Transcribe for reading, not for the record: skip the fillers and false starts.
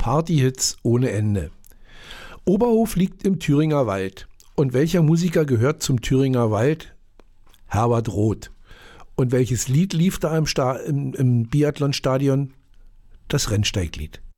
Partyhits ohne Ende. Oberhof liegt im Thüringer Wald. Und welcher Musiker gehört zum Thüringer Wald? Herbert Roth. Und welches Lied lief da im Biathlonstadion? Das Rennsteiglied.